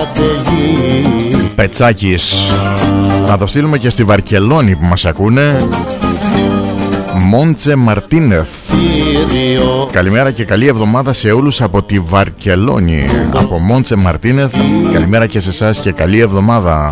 Πετσάκης. Να το στείλουμε και στη Βαρκελόνη που μας ακούνε. Μόντσε Μαρτίνεθ. Καλημέρα και καλή εβδομάδα σε όλους από τη Βαρκελόνη. Από Μόντσε Μαρτίνεθ. Καλημέρα και σε εσάς και καλή εβδομάδα.